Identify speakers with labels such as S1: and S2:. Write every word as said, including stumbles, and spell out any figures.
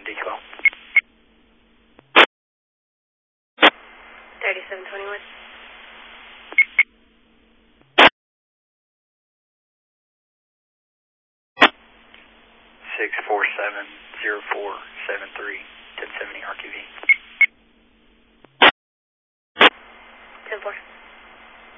S1: D twelve.
S2: thirty-seven twenty-one.
S1: six four seven zero four seven three ten seventy R Q V.